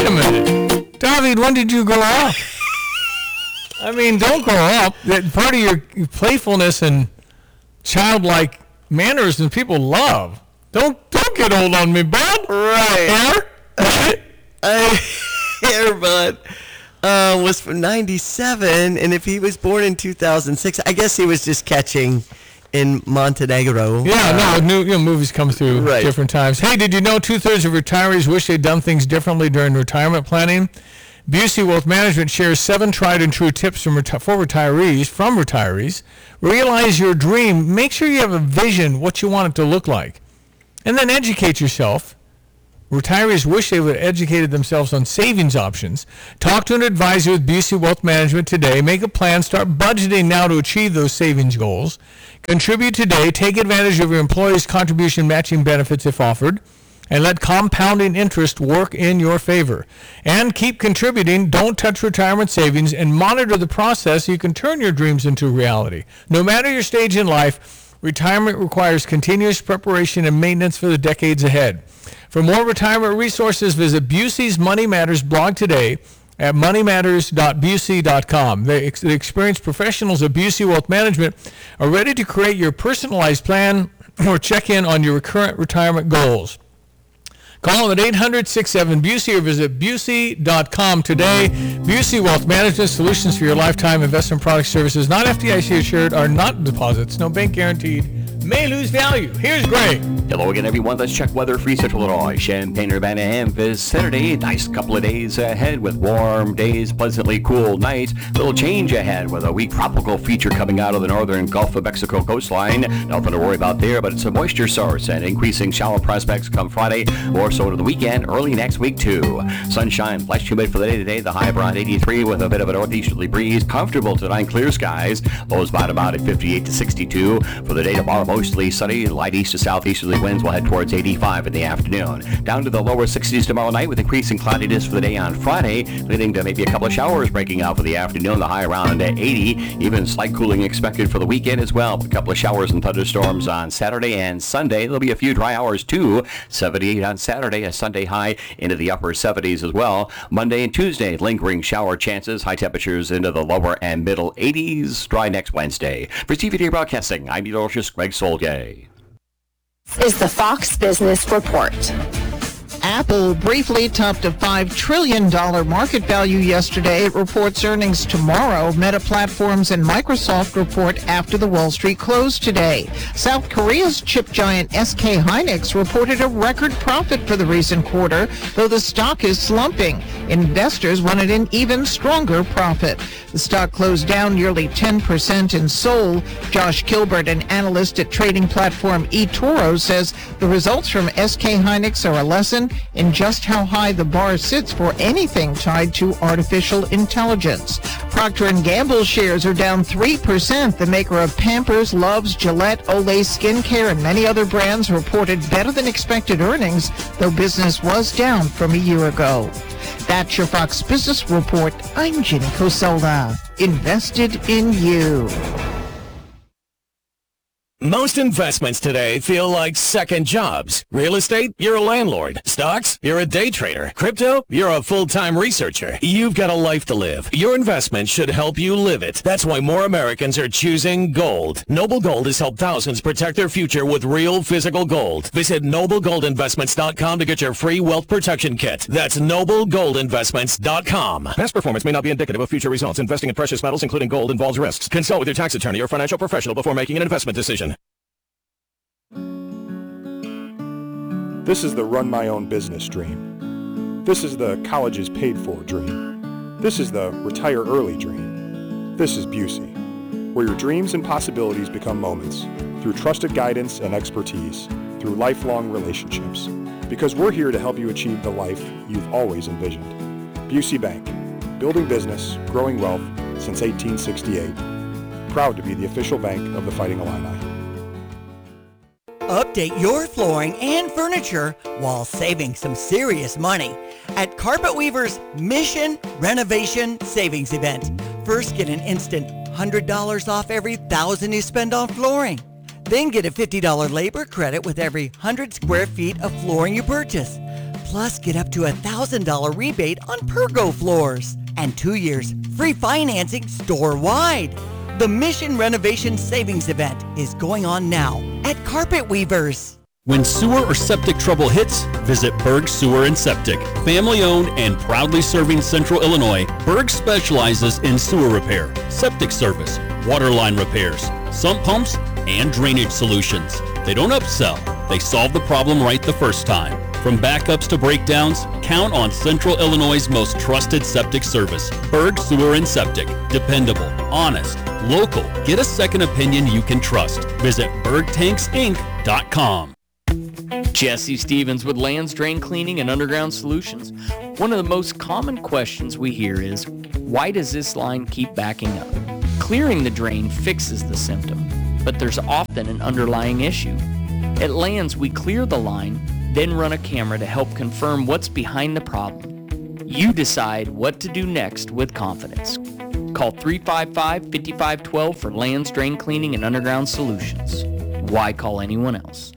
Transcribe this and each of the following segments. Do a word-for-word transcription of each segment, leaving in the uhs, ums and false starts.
wait a minute. David, when did you grow up? I mean, don't grow up. That part of your playfulness and childlike manners and people love. Don't don't get old on me, bud. Right. Hair? Uh, hair, bud. Uh, was from ninety-seven, and if he was born in two thousand six, I guess he was just catching in Montenegro. Yeah, uh, no, new you know, movies come through right. different times. Hey, did you know two-thirds of retirees wish they'd done things differently during retirement planning? Busey Wealth Management shares seven tried and true tips from reti- for retirees, from retirees. Realize your dream. Make sure you have a vision, what you want it to look like. And then educate yourself. Retirees wish they would have educated themselves on savings options. Talk to an advisor with Busey Wealth Management today. Make a plan. Start budgeting now to achieve those savings goals. Contribute today. Take advantage of your employee's contribution matching benefits if offered. And let compounding interest work in your favor. And keep contributing. Don't touch retirement savings, and monitor the process so you can turn your dreams into reality. No matter your stage in life, retirement requires continuous preparation and maintenance for the decades ahead. For more retirement resources, visit Busey's Money Matters blog today at money matters dot busey dot com. The, ex- the experienced professionals of Busey Wealth Management are ready to create your personalized plan or check in on your current retirement goals. Call them at eight hundred, six seven, Busey or visit busey dot com today. Busey Wealth Management, solutions for your lifetime investment product services, not F D I C assured, are not deposits, no bank guaranteed, may lose value. Here's Greg. Hello again, everyone. Let's check weather for Central Illinois. Champaign, Urbana, and Vicinity. Nice couple of days ahead with warm days, pleasantly cool nights. Little change ahead with a weak tropical feature coming out of the northern Gulf of Mexico coastline. Nothing to worry about there, but it's a moisture source and increasing shower prospects come Friday or so to the weekend, early next week too. Sunshine, less humid for the day today. The high around eighty-three with a bit of a northeasterly breeze. Comfortable tonight, clear skies. Lows bottom out at fifty-eight to sixty-two. For the day tomorrow, mostly sunny. Light east to southeasterly winds will head towards eighty-five in the afternoon. Down to the lower sixties tomorrow night with increasing cloudiness for the day on Friday, leading to maybe a couple of showers breaking out for the afternoon. The high around eighty. Even slight cooling expected for the weekend as well. A couple of showers and thunderstorms on Saturday and Sunday. There'll be a few dry hours too. seventy-eight on Saturday, a Sunday high into the upper seventies as well. Monday and Tuesday, lingering shower chances. High temperatures into the lower and middle eighties. Dry next Wednesday. For T V T Broadcasting, I'm meteorologist Greg Solgay. Is the Fox Business Report. Apple briefly topped a five trillion dollars market value yesterday. It reports earnings tomorrow. Meta Platforms and Microsoft report after the Wall Street close today. South Korea's chip giant S K Hynix reported a record profit for the recent quarter, though the stock is slumping. Investors wanted an even stronger profit. The stock closed down nearly ten percent in Seoul. Josh Kilbert, an analyst at trading platform eToro, says the results from S K Hynix are a lesson in just how high the bar sits for anything tied to artificial intelligence. Procter and Gamble shares are down three percent. The maker of Pampers, Luvs, Gillette, Olay Skincare, and many other brands reported better than expected earnings, though business was down from a year ago. That's your Fox Business Report. I'm Jenny Coselda. Invested in you. Most investments today feel like second jobs. Real estate, you're a landlord. Stocks, you're a day trader. Crypto, you're a full-time researcher. You've got a life to live. Your investment should help you live it. That's why more Americans are choosing gold. Noble Gold has helped thousands protect their future with real physical gold. Visit noble gold investments dot com to get your free wealth protection kit. That's noble gold investments dot com. Past performance may not be indicative of future results. Investing in precious metals, including gold, involves risks. Consult with your tax attorney or financial professional before making an investment decision. This is the run my own business dream. This is the college is paid for dream. This is the retire early dream. This is Busey, where your dreams and possibilities become moments through trusted guidance and expertise, through lifelong relationships. Because we're here to help you achieve the life you've always envisioned. Busey Bank, building business, growing wealth since eighteen sixty-eight. Proud to be the official bank of the Fighting Illini. Update your flooring and furniture while saving some serious money at Carpet Weaver's Mission Renovation Savings Event. First, get an instant one hundred dollars off every one thousand dollars you spend on flooring. Then get a fifty dollars labor credit with every one hundred square feet of flooring you purchase. Plus, get up to a one thousand dollars rebate on Pergo floors. And two years free financing store-wide. The Mission Renovation Savings Event is going on now at Carpet Weavers. When sewer or septic trouble hits, visit Berg Sewer and Septic. Family owned and proudly serving Central Illinois, Berg specializes in sewer repair, septic service, water line repairs, sump pumps, and drainage solutions. They don't upsell, they solve the problem right the first time. From backups to breakdowns, count on Central Illinois' most trusted septic service. Berg Sewer and Septic. Dependable, honest, local. Get a second opinion you can trust. Visit berg tanks inc dot com. Jesse Stevens with Lands Drain Cleaning and Underground Solutions. One of the most common questions we hear is, why does this line keep backing up? Clearing the drain fixes the symptom, but there's often an underlying issue. At Lands, we clear the line, then run a camera to help confirm what's behind the problem. You decide what to do next with confidence. Call three five five, five five one two for Lands Drain Cleaning and Underground Solutions. Why call anyone else?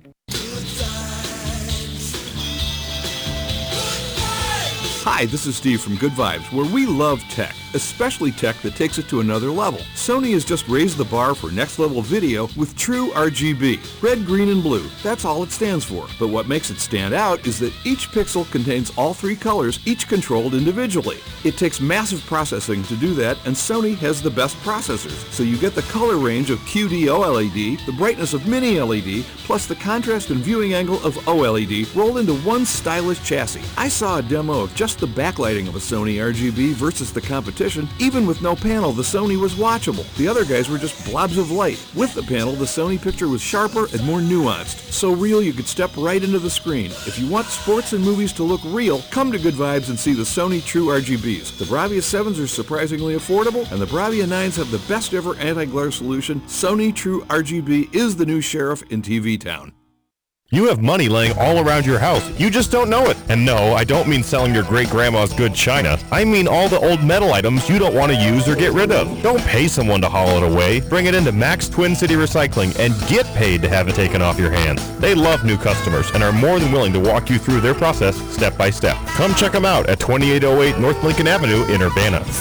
Hi, this is Steve from Good Vibes, where we love tech, especially tech that takes it to another level. Sony has just raised the bar for next level video with True R G B. Red, green, and blue. That's all it stands for. But what makes it stand out is that each pixel contains all three colors, each controlled individually. It takes massive processing to do that, and Sony has the best processors. So you get the color range of Q D O L E D, the brightness of Mini L E D, plus the contrast and viewing angle of O L E D rolled into one stylish chassis. I saw a demo of just the backlighting of a Sony R G B versus the competition. Even with no panel, the Sony was watchable. The other guys were just blobs of light. With the panel, the Sony picture was sharper and more nuanced. So real you could step right into the screen. If you want sports and movies to look real, come to Good Vibes and see the Sony True R G Bs. The Bravia sevens are surprisingly affordable, and the Bravia nines have the best ever anti-glare solution. Sony True R G B is the new sheriff in T V town. You have money laying all around your house. You just don't know it. And no, I don't mean selling your great-grandma's good china. I mean all the old metal items you don't want to use or get rid of. Don't pay someone to haul it away. Bring it into Max Twin City Recycling and get paid to have it taken off your hands. They love new customers and are more than willing to walk you through their process step by step. Come check them out at twenty-eight oh eight North Lincoln Avenue in Urbana.